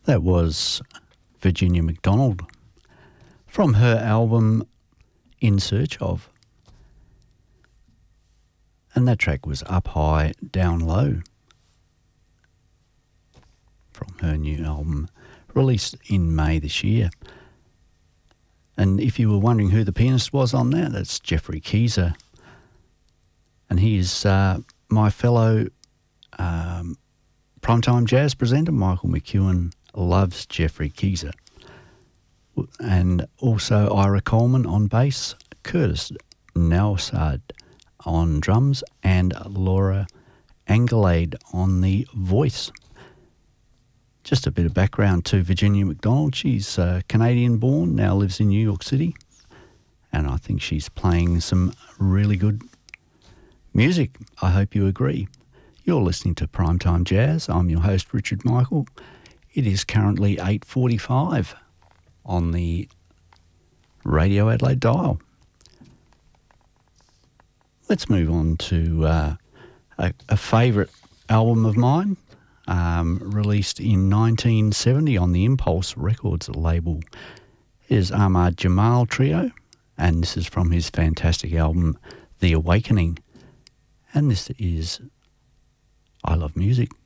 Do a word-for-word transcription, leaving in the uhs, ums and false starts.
That was Virginia McDonald from her album In Search Of. And that track was Up High, Down Low from her new album released in May this year. And if you were wondering who the pianist was on that, that's Geoffrey Keezer. And he is uh, my fellow um, primetime jazz presenter, Michael McEwen, loves Geoffrey Keezer. And also Ira Coleman on bass, Curtis Nelsard on drums, and Laura Anglade on the voice. Just a bit of background to Virginia McDonald. She's uh, Canadian-born, now lives in New York City, and I think she's playing some really good music. I hope you agree. You're listening to Primetime Jazz. I'm your host, Richard Michael. It is currently eight forty-five on the Radio Adelaide dial. Let's move on to uh, a, a favourite album of mine, um, released in nineteen seventy on the Impulse Records label. It is Ahmad Jamal Trio, and this is from his fantastic album, The Awakening. And this is I Love Music.